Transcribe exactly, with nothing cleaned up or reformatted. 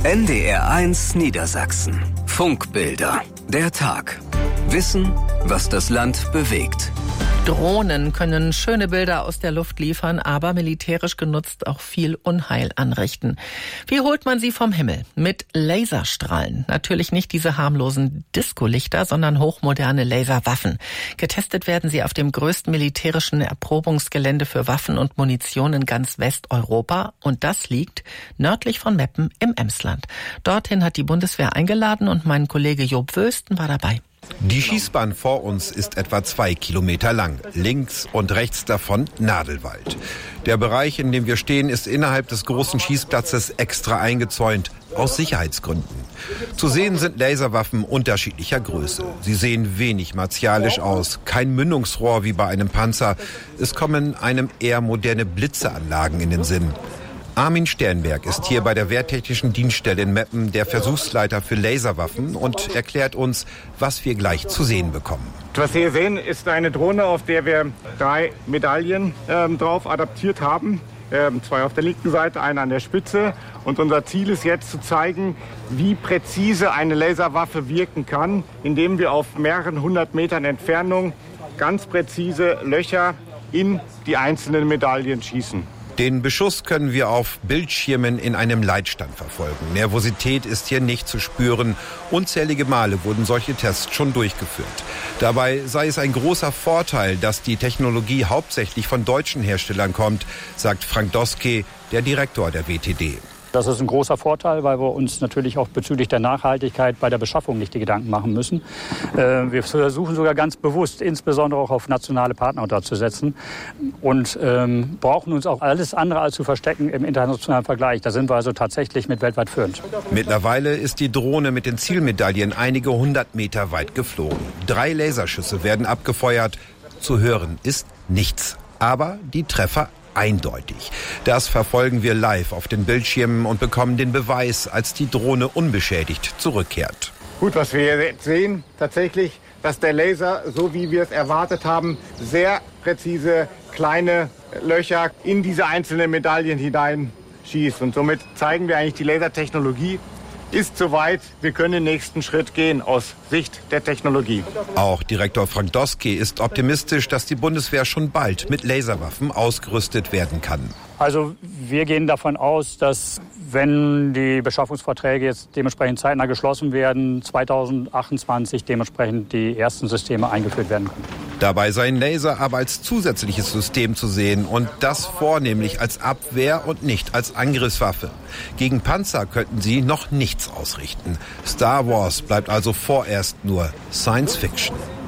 N D R eins Niedersachsen. Funkbilder. Der Tag. Wissen, was das Land bewegt. Drohnen können schöne Bilder aus der Luft liefern, aber militärisch genutzt auch viel Unheil anrichten. Wie holt man sie vom Himmel? Mit Laserstrahlen. Natürlich nicht diese harmlosen Discolichter, sondern hochmoderne Laserwaffen. Getestet werden sie auf dem größten militärischen Erprobungsgelände für Waffen und Munition in ganz Westeuropa. Und das liegt nördlich von Meppen im Emsland. Dorthin hat die Bundeswehr eingeladen und mein Kollege Job Wösten war dabei. Die Schießbahn vor uns ist etwa zwei Kilometer lang. Links und rechts davon Nadelwald. Der Bereich, in dem wir stehen, ist innerhalb des großen Schießplatzes extra eingezäunt, aus Sicherheitsgründen. Zu sehen sind Laserwaffen unterschiedlicher Größe. Sie sehen wenig martialisch aus, kein Mündungsrohr wie bei einem Panzer. Es kommen einem eher moderne Blitzeanlagen in den Sinn. Armin Sternberg ist hier bei der Wehrtechnischen Dienststelle in Meppen der Versuchsleiter für Laserwaffen und erklärt uns, was wir gleich zu sehen bekommen. Was wir hier sehen, ist eine Drohne, auf der wir drei Medaillen ähm, drauf adaptiert haben. Ähm, zwei auf der linken Seite, eine an der Spitze. Und unser Ziel ist jetzt zu zeigen, wie präzise eine Laserwaffe wirken kann, indem wir auf mehreren hundert Metern Entfernung ganz präzise Löcher in die einzelnen Medaillen schießen. Den Beschuss können wir auf Bildschirmen in einem Leitstand verfolgen. Nervosität ist hier nicht zu spüren. Unzählige Male wurden solche Tests schon durchgeführt. Dabei sei es ein großer Vorteil, dass die Technologie hauptsächlich von deutschen Herstellern kommt, sagt Frank Doske, der Direktor der W T D. Das ist ein großer Vorteil, weil wir uns natürlich auch bezüglich der Nachhaltigkeit bei der Beschaffung nicht die Gedanken machen müssen. Wir versuchen sogar ganz bewusst, insbesondere auch auf nationale Partner unterzusetzen und ähm, brauchen uns auch alles andere als zu verstecken im internationalen Vergleich. Da sind wir also tatsächlich mit weltweit führend. Mittlerweile ist die Drohne mit den Zielmedaillen einige hundert Meter weit geflogen. Drei Laserschüsse werden abgefeuert. Zu hören ist nichts, aber die Treffer eindeutig. Das verfolgen wir live auf den Bildschirmen und bekommen den Beweis, als die Drohne unbeschädigt zurückkehrt. Gut, was wir jetzt sehen, tatsächlich, dass der Laser, so wie wir es erwartet haben, sehr präzise kleine Löcher in diese einzelnen Medaillen hinein schießt. Und somit zeigen wir eigentlich, die Lasertechnologie ist soweit, wir können den nächsten Schritt gehen aus Sicht der Technologie. Auch Direktor Frank Doske ist optimistisch, dass die Bundeswehr schon bald mit Laserwaffen ausgerüstet werden kann. Also wir gehen davon aus, dass, wenn die Beschaffungsverträge jetzt dementsprechend zeitnah geschlossen werden, zweitausendachtundzwanzig dementsprechend die ersten Systeme eingeführt werden können. Dabei sei ein Laser aber als zusätzliches System zu sehen und das vornehmlich als Abwehr und nicht als Angriffswaffe. Gegen Panzer könnten sie noch nichts ausrichten. Star Wars bleibt also vorerst nur Science Fiction.